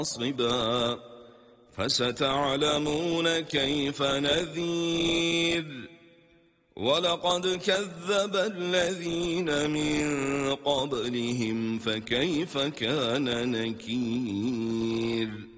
ناصبا فستعلمون كيف نذير ولقد كذب الذين من قبلهم فكيف كان نكير